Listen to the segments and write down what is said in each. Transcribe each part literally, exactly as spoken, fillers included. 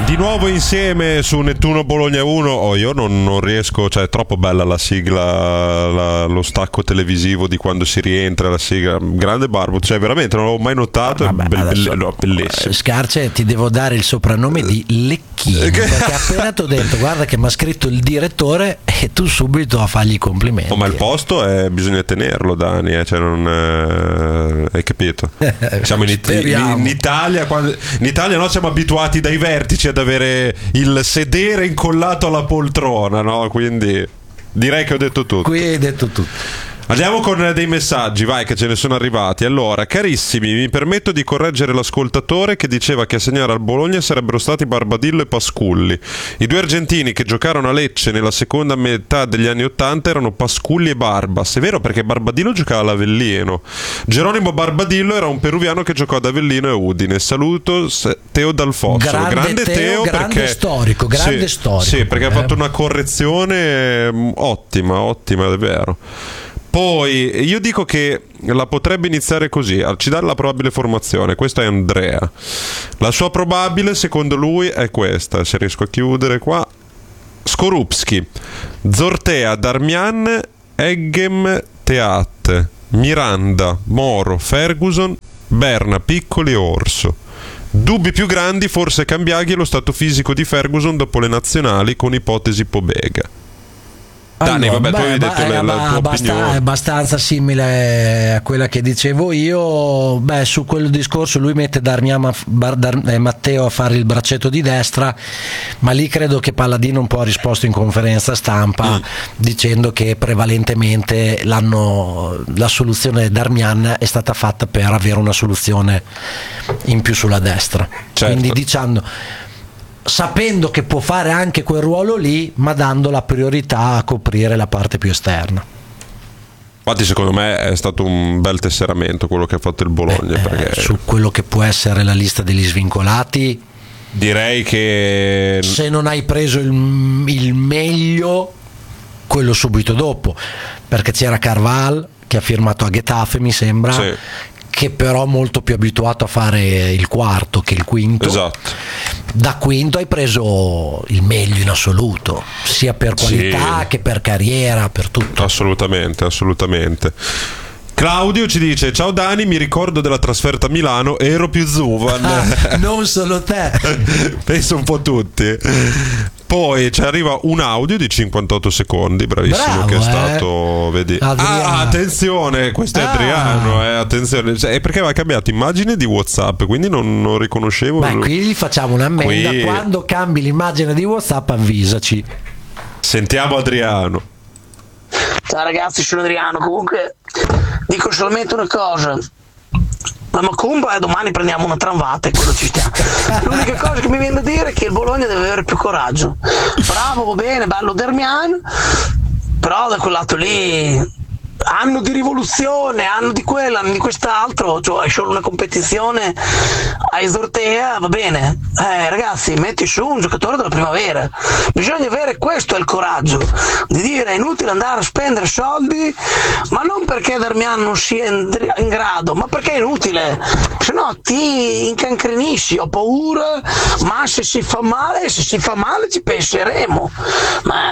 Di nuovo insieme su Nettuno Bologna uno. Oh, io non, non riesco, cioè è troppo bella la sigla, la, lo stacco televisivo di quando si rientra, la sigla. Grande Barbu, cioè veramente non l'ho mai notato. Vabbè, be- adesso, be- no, bellissimo. Scarce, ti devo dare il soprannome di Lecchino, perché appena ti ho detto guarda che mi ha scritto il direttore e tu subito a fargli i complimenti. Oh, ma il posto è, bisogna tenerlo, Dani, eh, cioè non eh, hai capito? Siamo in, It- in, in Italia, quando, in Italia no, siamo abituati dai vertici ad avere il sedere incollato alla poltrona, no? Quindi direi che ho detto tutto. Qui hai detto tutto. Andiamo con dei messaggi, vai, che ce ne sono arrivati. Allora, carissimi, mi permetto di correggere l'ascoltatore che diceva che a segnare al Bologna sarebbero stati Barbadillo e Pasculli. I due argentini che giocarono a Lecce nella seconda metà degli anni Ottanta erano Pasculli e Barbas. È vero, perché Barbadillo giocava all'Avellino. Geronimo Barbadillo era un peruviano che giocò ad Avellino e Udine. Saluto Teo Dal Fossolo. Grande, grande Teo, Teo grande perché storico, grande sì, storico. Sì, perché eh. ha fatto una correzione ottima, ottima, è vero. Poi io dico che la potrebbe iniziare così, ci dà la probabile formazione. Questo è Andrea. La sua probabile, secondo lui, è questa. Se riesco a chiudere qua: Skorupski, Zortea, Darmian, Eggem, Teat, Miranda, Moro, Ferguson, Berna, Piccoli e Orso. Dubbi più grandi forse Cambiaghi e lo stato fisico di Ferguson dopo le nazionali, con ipotesi Pobega. Dani, allora, vabbè, beh, tu hai detto beh, la, la tua abbast- opinione. è abbastanza simile a quella che dicevo io. Beh, su quel discorso lui mette Darmian, Bar- Dar- eh, Matteo a fare il braccetto di destra, ma lì credo che Palladino un po' ha risposto in conferenza stampa mm. dicendo che prevalentemente l'hanno, la soluzione Darmian è stata fatta per avere una soluzione in più sulla destra, certo. Quindi dicendo, sapendo che può fare anche quel ruolo lì, ma dando la priorità a coprire la parte più esterna. Infatti secondo me è stato un bel tesseramento quello che ha fatto il Bologna, eh, perché su quello che può essere la lista degli svincolati, direi che se non hai preso il, il meglio, quello subito dopo, perché c'era Carval che ha firmato a Getafe, mi sembra, sì, che però molto più abituato a fare il quarto che il quinto. Esatto. Da quinto hai preso il meglio in assoluto, sia per qualità sì, che per carriera, per tutto. Assolutamente, assolutamente. Claudio ci dice: ciao Dani, mi ricordo della trasferta a Milano, ero più Zuvan. Ah, non solo te. Penso un po' tutti. Poi ci arriva un audio di cinquantotto secondi, bravissimo. Bravo, che è stato, eh? vedi. Ah, attenzione, questo è ah. Adriano, eh, attenzione. Cioè, perché aveva cambiato immagine di WhatsApp, quindi non, non riconoscevo. Beh, qui gli facciamo un'ammenda. Qui... quando cambi l'immagine di WhatsApp avvisaci. Sentiamo Adriano. Ciao ragazzi, sono Adriano. Comunque dico solamente una cosa: la Macumba e domani prendiamo una tramvata e quello ci sta. L'unica cosa che mi viene da dire è che il Bologna deve avere più coraggio. Bravo, va bene, bello Darmian, però da quel lato lì anno di rivoluzione, anno di quello, anno di quest'altro, cioè è solo una competizione a Zortea, va bene. Eh ragazzi, metti su un giocatore della primavera. Bisogna avere, questo è il coraggio di dire: è inutile andare a spendere soldi, ma non perché Darmian non sia in, in grado, ma perché è inutile, se no ti incancrenisci. Ho paura, ma se si fa male, se si fa male ci penseremo. Ma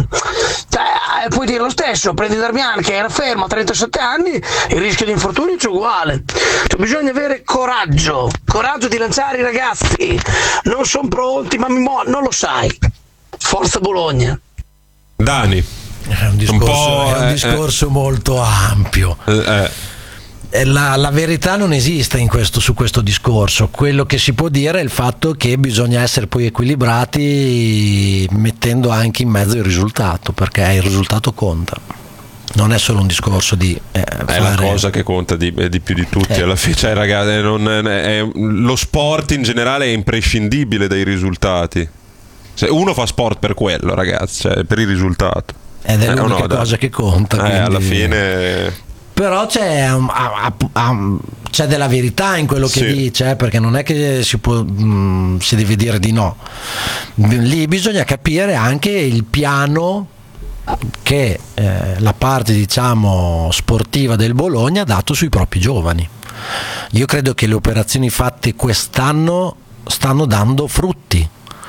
cioè, puoi dire lo stesso, prendi Darmian che era fermo a trentasette anni, il rischio di infortunio c'è uguale. Cioè, bisogna avere coraggio, coraggio di lanciare i ragazzi. Non sono pronti, ma mi mo- non lo sai. Forza Bologna. Dani. È un discorso, un po', è un eh, discorso eh. molto ampio. Eh, eh. La, la verità non esiste in questo, su questo discorso. Quello che si può dire è il fatto che bisogna essere poi equilibrati, mettendo anche in mezzo il risultato, perché il risultato conta. Non è solo un discorso di eh, è fare... la cosa che conta di, di più di tutti, eh. alla fine, cioè, ragazzi, non è, è, lo sport in generale è imprescindibile dai risultati. Cioè, uno fa sport per quello, ragazzi, cioè, per il risultato, ed è eh, l'unica no, cosa dai. che conta, eh, quindi... alla fine. Però c'è, um, um, c'è della verità in quello che sì. dice, eh, perché non è che si può, um, si deve dire di no. Lì bisogna capire anche il piano che eh, la parte, diciamo, sportiva del Bologna ha dato sui propri giovani. Io credo che le operazioni fatte quest'anno stanno dando frutti,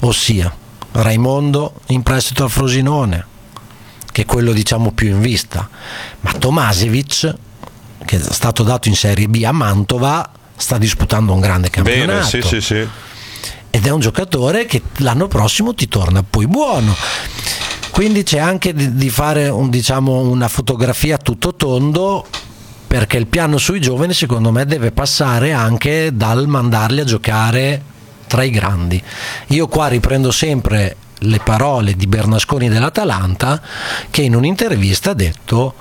ossia Raimondo in prestito al Frosinone, che è quello diciamo più in vista, ma Tomasevic, che è stato dato in Serie B a Mantova, sta disputando un grande campionato. Bene, sì, sì, sì. Ed è un giocatore che l'anno prossimo ti torna poi buono. Quindi c'è anche di, di fare un, diciamo, una fotografia a tutto tondo, perché il piano sui giovani secondo me deve passare anche dal mandarli a giocare tra i grandi. Io qua riprendo sempre le parole di Bernasconi dell'Atalanta, che in un'intervista ha detto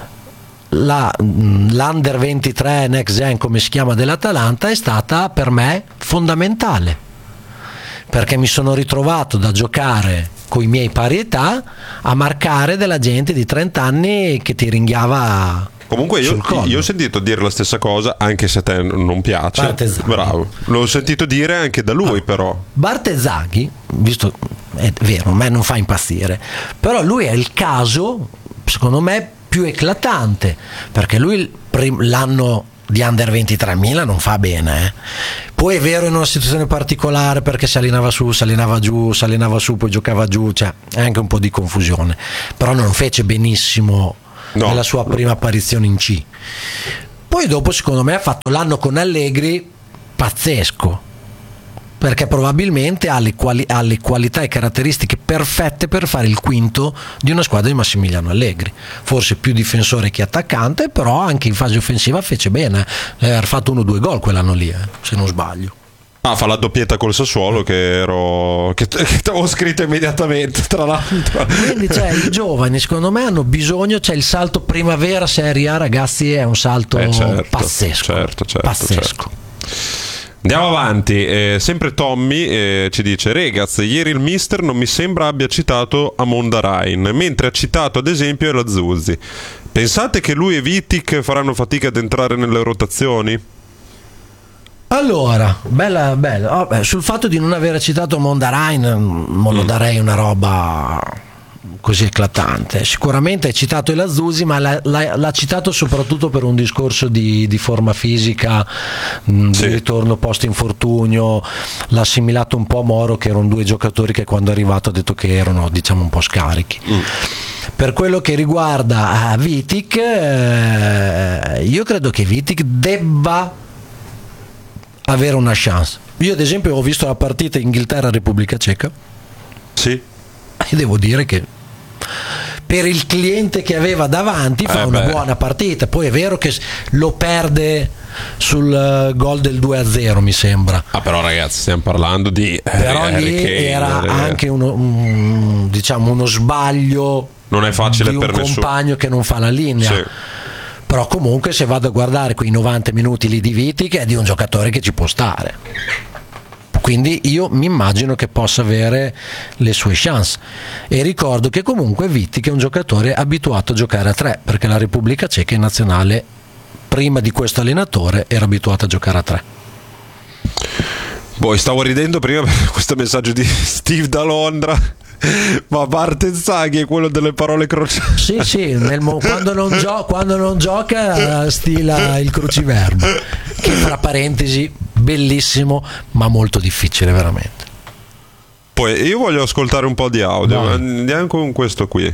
la, l'Under ventitré Next Gen, come si chiama, dell'Atalanta è stata per me fondamentale, perché mi sono ritrovato da giocare con i miei pari età a marcare della gente di trenta anni che ti ringhiava. Comunque io, io ho sentito dire la stessa cosa, anche se a te non piace. Bartezzaghi. Bravo. L'ho sentito dire anche da lui, ah, però. Bartezzaghi, visto, è vero, a me non fa impazzire, però lui è il caso, secondo me, più eclatante, perché lui l'anno di Under ventitré Milan non fa bene, eh. Poi è vero in una situazione particolare, perché si allenava su, si allenava giù, si allenava su, poi giocava giù, cioè è anche un po' di confusione, però non fece benissimo. No. Nella sua prima apparizione in C. Poi dopo secondo me ha fatto l'anno con Allegri pazzesco, perché probabilmente ha le, quali- ha le qualità e caratteristiche perfette per fare il quinto di una squadra di Massimiliano Allegri, forse più difensore che attaccante, però anche in fase offensiva fece bene, eh, ha fatto uno o due gol quell'anno lì, eh, se non sbaglio. Ah, fa la doppietta col Sassuolo che ero che, che avevo scritto immediatamente, tra l'altro. Quindi cioè, i giovani secondo me hanno bisogno, c'è il salto primavera Serie A, ragazzi, è un salto eh certo, pazzesco, certo, certo, pazzesco. Certo. Andiamo avanti, eh, sempre Tommy eh, ci dice: Regaz, ieri il mister non mi sembra abbia citato Amonda Rain, mentre ha citato ad esempio la Zuzzi. Pensate che lui e Vitic faranno fatica ad entrare nelle rotazioni? Allora, bella, bella. Oh, beh, sul fatto di non aver citato Mondarain non lo darei una roba così eclatante. Sicuramente hai citato il Azzuzzi, ma l'ha, l'ha, l'ha citato soprattutto per un discorso di, di forma fisica, mh, sì. di ritorno post infortunio. L'ha assimilato un po' a Moro, che erano due giocatori che quando è arrivato ha detto che erano, diciamo, un po' scarichi. Mm. Per quello che riguarda Vitic, eh, io credo che Vitic debba avere una chance. Io ad esempio ho visto la partita Inghilterra-Repubblica Ceca, sì, e devo dire che per il cliente che aveva davanti fa eh una beh. buona partita. Poi è vero che lo perde sul gol del due a zero, mi sembra. Ah, però ragazzi, stiamo parlando di però eh, lì Kane, era eh. anche uno, un, diciamo uno sbaglio, non è facile di un per compagno nessuno che non fa la linea, sì. Però comunque se vado a guardare quei novanta minuti lì di Vitic, è di un giocatore che ci può stare, quindi io mi immagino che possa avere le sue chance. E ricordo che comunque Vitic è un giocatore abituato a giocare a tre, perché la Repubblica Ceca in nazionale prima di questo allenatore era abituata a giocare a tre. Poi stavo ridendo prima per questo messaggio di Steve da Londra, ma Bartezzaghi è quello delle parole crociate. Sì, sì, nel mo- quando, non gio- quando non gioca stila il cruciverbo, che fra parentesi bellissimo ma molto difficile veramente. Poi io voglio ascoltare un po' di audio. Vai. Andiamo con questo qui.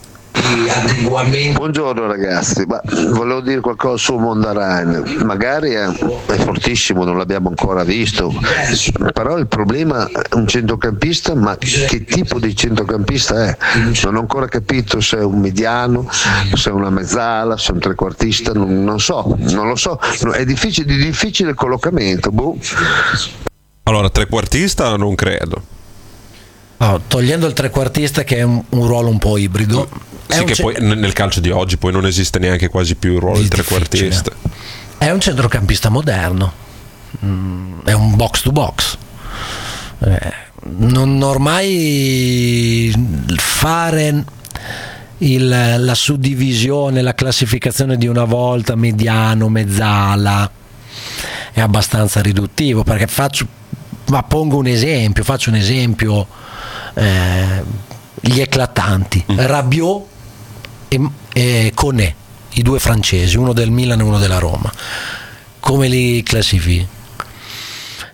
Buongiorno ragazzi, ma volevo dire qualcosa su Mondarain. Magari è, è fortissimo, non l'abbiamo ancora visto, però il problema è un centrocampista, ma che tipo di centrocampista è? Non ho ancora capito se è un mediano, se è una mezzala, se è un trequartista, non, non so, non lo so, è difficile, di difficile collocamento. Boh. Allora, trequartista non credo. Oh, togliendo il trequartista, che è un, un ruolo un po' ibrido. Sì, che cent- poi nel calcio di oggi poi non esiste neanche quasi più il ruolo di trequartista. È un centrocampista moderno, mm, è un box to box. Eh, non ormai fare il, la suddivisione, la classificazione di una volta, mediano, mezzala, è abbastanza riduttivo, perché faccio, ma pongo un esempio, faccio un esempio, eh, gli eclatanti, mm. Rabiot e, e Koné, i due francesi, uno del Milan e uno della Roma, come li classifichi?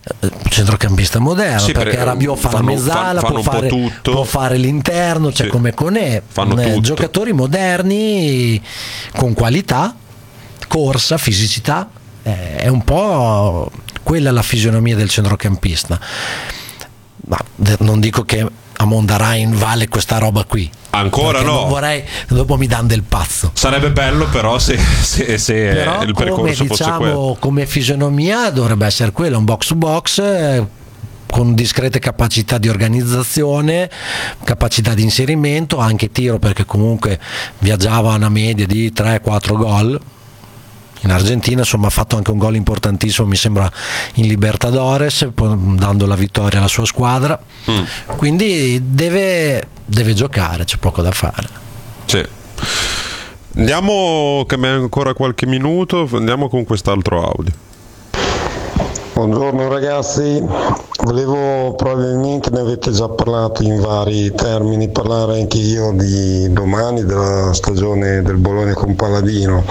centrocampista moderno, sì, perché per, Rabiot fa fanno, la mezzala, fanno può, fare, tutto. può fare l'interno, cioè sì. come Koné, eh, giocatori moderni con qualità, corsa, fisicità, eh, è un po' quella la fisionomia del centrocampista. Ma non dico che a Mondarain vale questa roba qui, ancora no, non vorrei, dopo mi danno del pazzo. Sarebbe bello però se, se, se però il come, percorso fosse diciamo, quello. come fisionomia dovrebbe essere quello, un box to box eh, con discrete capacità di organizzazione, capacità di inserimento, anche tiro, perché comunque viaggiava a una media di tre quattro gol in Argentina, insomma ha fatto anche un gol importantissimo mi sembra in Libertadores, dando la vittoria alla sua squadra, mm. quindi deve, deve giocare, c'è poco da fare. Sì. Andiamo, che abbiamo ancora qualche minuto, andiamo con quest'altro audio. Buongiorno ragazzi, volevo, probabilmente ne avete già parlato in vari termini, parlare anche io di domani, della stagione del Bologna con Palladino.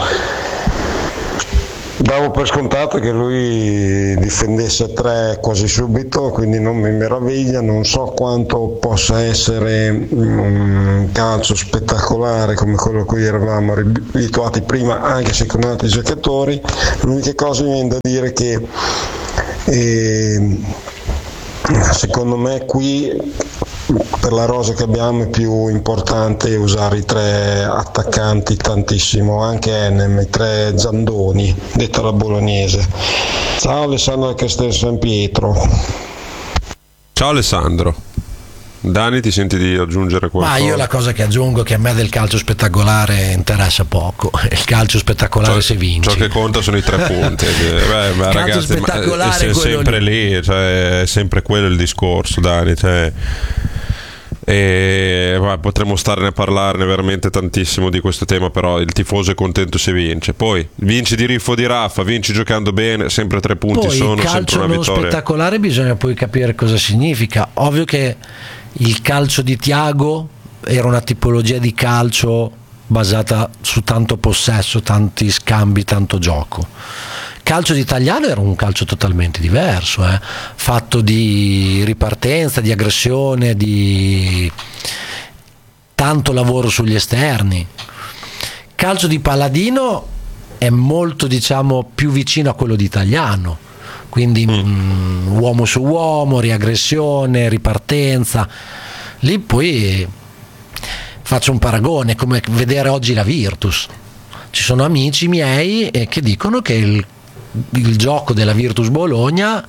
Davo per scontato che lui difendesse tre quasi subito, quindi non mi meraviglia, non so quanto possa essere un calcio spettacolare come quello a cui eravamo abituati prima, anche se con altri giocatori. L'unica cosa mi viene da dire che eh, secondo me qui per la rosa che abbiamo è più importante usare i tre attaccanti tantissimo, anche Enem, i tre Zandoni, detta la bolognese. Ciao Alessandro da Castel San Pietro. Ciao Alessandro. Dani, ti senti di aggiungere qualcosa? Ma io la cosa che aggiungo è che a me del calcio spettacolare interessa poco. Il calcio spettacolare ciò, se vinci. Ciò che conta sono i tre punti. Beh, ma ragazzi, ma è sempre lì, lì cioè, è sempre quello il discorso, Dani. Cioè, e, beh, potremmo starne a parlarne veramente tantissimo di questo tema, però il tifoso è contento se vince. Poi vinci di riffo di raffa, vinci giocando bene, sempre tre punti poi sono, sempre una vittoria. Il calcio non spettacolare bisogna poi capire cosa significa. Ovvio che il calcio di Thiago era una tipologia di calcio basata su tanto possesso, tanti scambi, tanto gioco. Il calcio di Italiano era un calcio totalmente diverso, eh? fatto di ripartenza, di aggressione, di tanto lavoro sugli esterni. Il calcio di Palladino è molto, diciamo, più vicino a quello di Italiano, quindi mm. mh, uomo su uomo, riaggressione, ripartenza. Lì poi faccio un paragone, come vedere oggi la Virtus. Ci sono amici miei che dicono che il, il gioco della Virtus Bologna,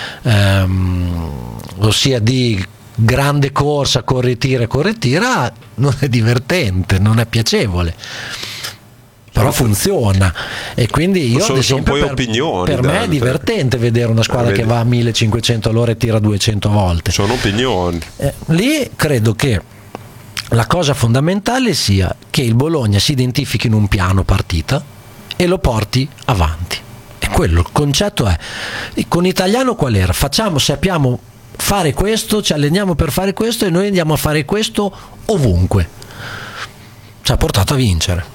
ehm, ossia di grande corsa, corri tira, corri tira, non è divertente, non è piacevole, però funziona, e quindi io sono, ad esempio, sono poi per, opinioni, per me è divertente vedere una squadra eh, che va a millecinquecento all'ora e tira duecento volte. Sono opinioni. Eh, lì credo che la cosa fondamentale sia che il Bologna si identifichi in un piano partita e lo porti avanti. E quello, il concetto è, con Italiano qual era? Facciamo, sappiamo fare questo, ci alleniamo per fare questo e noi andiamo a fare questo ovunque. Ci ha portato a vincere.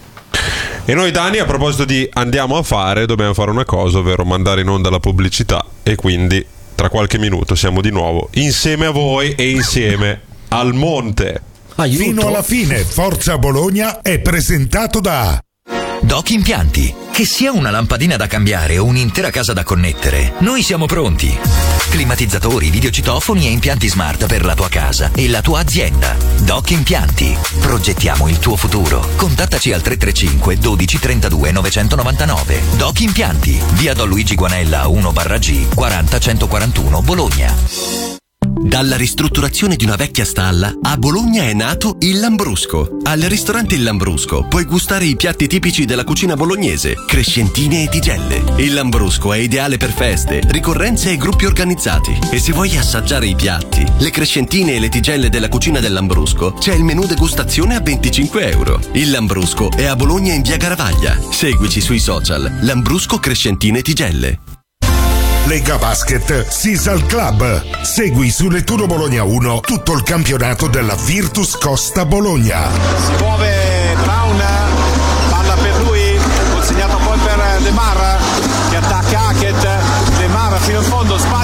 E noi, Dani, a proposito di andiamo a fare, dobbiamo fare una cosa, ovvero mandare in onda la pubblicità, e quindi tra qualche minuto siamo di nuovo insieme a voi e insieme al Monte. Aiuto. Fino alla fine Forza Bologna è presentato da Doc Impianti. Che sia una lampadina da cambiare o un'intera casa da connettere, noi siamo pronti. Climatizzatori, videocitofoni e impianti smart per la tua casa e la tua azienda. Doc Impianti. Progettiamo il tuo futuro. Contattaci al tre tre cinque dodici trentadue novecentonovantanove. Doc Impianti. Via Don Luigi Guanella uno barra G quaranta centoquarantuno Bologna. Dalla ristrutturazione di una vecchia stalla, a Bologna è nato il Lambrusco. Al ristorante Il Lambrusco puoi gustare i piatti tipici della cucina bolognese, crescentine e tigelle. Il Lambrusco è ideale per feste, ricorrenze e gruppi organizzati. E se vuoi assaggiare i piatti, le crescentine e le tigelle della cucina del Lambrusco, c'è il menù degustazione a venticinque euro. Il Lambrusco è a Bologna in via Garavaglia. Seguici sui social Lambrusco Crescentine Tigelle. Lega Basket Sisal Club. Segui su Nettuno Bologna uno tutto il campionato della Virtus Costa Bologna. Si muove Brown, palla per lui, consegnato poi per De Mar che attacca Hackett. De Mar fino in fondo, spazio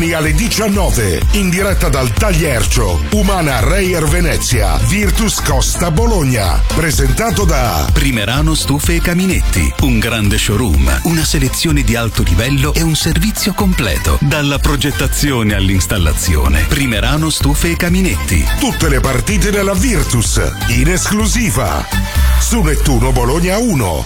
domani alle diciannove, in diretta dal Tagliercio, Umana Reyer Venezia, Virtus Costa Bologna, presentato da Primerano Stufe e Caminetti, un grande showroom, una selezione di alto livello e un servizio completo, dalla progettazione all'installazione. Primerano Stufe e Caminetti. Tutte le partite della Virtus, in esclusiva, su Nettuno Bologna uno.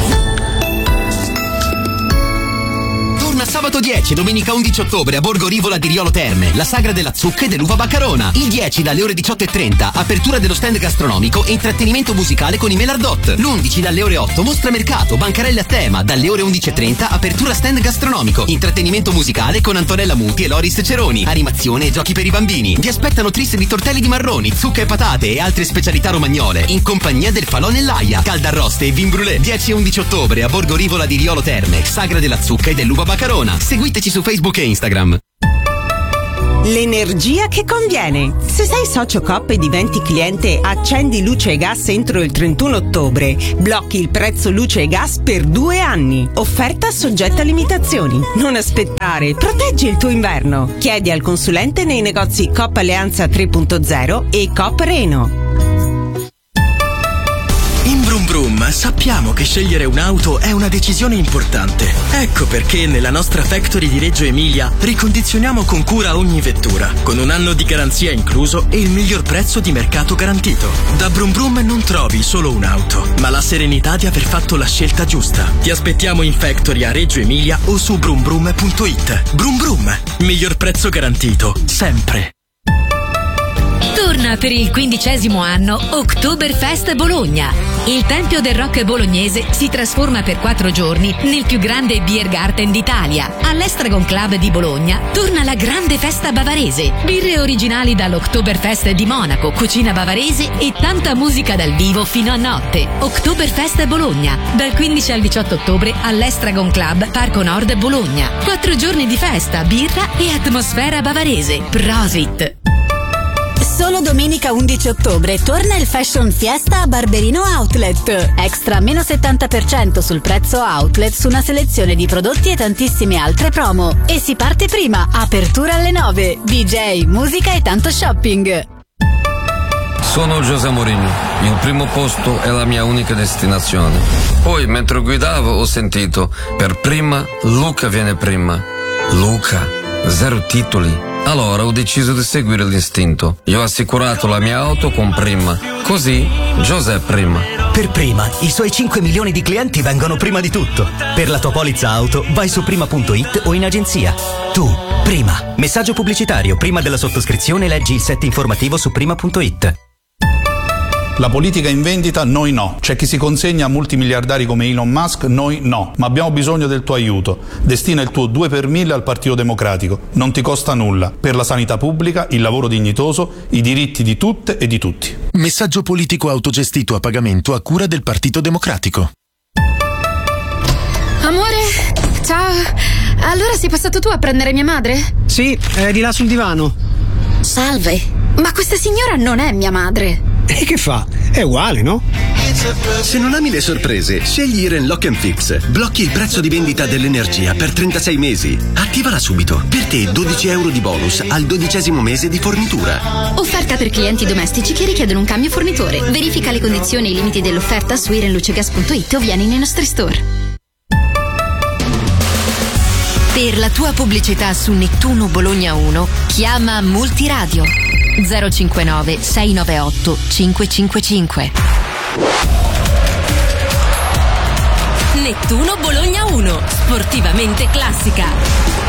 Sabato dieci e domenica undici ottobre a Borgo Rivola di Riolo Terme, la sagra della zucca e dell'uva baccarona. Il dieci dalle ore diciotto e trenta, apertura dello stand gastronomico e intrattenimento musicale con i Melardot. L'undici dalle ore otto, mostra mercato, bancarelle a tema. Dalle ore undici e trenta, apertura stand gastronomico, intrattenimento musicale con Antonella Muti e Loris Ceroni, animazione e giochi per i bambini. Vi aspettano tris di tortelli di marroni, zucca e patate e altre specialità romagnole, in compagnia del Falò nell'Aia, caldarroste e vin brûlé. dieci e undici ottobre a Borgo Rivola di Riolo Terme, sagra della zucca e dell'uva baccarona. Seguiteci su Facebook e Instagram. L'energia che conviene. Se sei socio Coop e diventi cliente Accendi Luce e Gas entro il trentuno ottobre, blocchi il prezzo luce e gas per due anni. Offerta soggetta a limitazioni. Non aspettare, proteggi il tuo inverno. Chiedi al consulente nei negozi Coop Alleanza tre punto zero e Coop Reno. In Brum Brum sappiamo che scegliere un'auto è una decisione importante. Ecco perché nella nostra factory di Reggio Emilia ricondizioniamo con cura ogni vettura, con un anno di garanzia incluso e il miglior prezzo di mercato garantito. Da Brum Brum non trovi solo un'auto, ma la serenità di aver fatto la scelta giusta. Ti aspettiamo in factory a Reggio Emilia o su brum brum punto it. Brum Brum, miglior prezzo garantito, sempre. Torna per il quindicesimo anno Oktoberfest Bologna. Il Tempio del Rock bolognese si trasforma per quattro giorni nel più grande beer garden d'Italia. All'Estragon Club di Bologna torna la grande festa bavarese. Birre originali dall'Oktoberfest di Monaco, cucina bavarese e tanta musica dal vivo fino a notte. Oktoberfest Bologna, dal quindici al diciotto ottobre all'Estragon Club Parco Nord Bologna. Quattro giorni di festa, birra e atmosfera bavarese. Prosit! Solo domenica undici ottobre torna il Fashion Fiesta a Barberino Outlet. Extra meno settanta per cento sul prezzo outlet su una selezione di prodotti e tantissime altre promo. E si parte prima, apertura alle nove. D J, musica e tanto shopping. Sono José Mourinho, il primo posto è la mia unica destinazione. Poi mentre guidavo ho sentito, per prima Luca viene prima. Luca, zero titoli. Allora ho deciso di seguire l'istinto. Io ho assicurato la mia auto con Prima. Così José Prima. Per Prima, i suoi cinque milioni di clienti vengono prima di tutto. Per la tua polizza auto vai su prima punto it o in agenzia. Tu, Prima. Messaggio pubblicitario. Prima della sottoscrizione leggi il set informativo su prima punto it. La politica in vendita, noi no. C'è chi si consegna a multimiliardari come Elon Musk, noi no. Ma abbiamo bisogno del tuo aiuto. Destina il tuo due per mille al Partito Democratico. Non ti costa nulla. Per la sanità pubblica, il lavoro dignitoso, i diritti di tutte e di tutti. Messaggio politico autogestito a pagamento a cura del Partito Democratico. Amore, ciao. Allora sei passato tu a prendere mia madre? Sì, è di là sul divano. Salve, ma questa signora non è mia madre. E che fa? È uguale, no? Se non ami le sorprese, scegli Iren Lock and Fix. Blocchi il prezzo di vendita dell'energia per trentasei mesi. Attivala subito. Per te dodici euro di bonus al dodicesimo mese di fornitura. Offerta per clienti domestici che richiedono un cambio fornitore. Verifica le condizioni e i limiti dell'offerta su iren luce gas punto it o vieni nei nostri store. Per la tua pubblicità su Nettuno Bologna uno, chiama Multiradio zero cinquantanove sei nove otto cinque cinque cinque. Nettuno Bologna uno, sportivamente classica.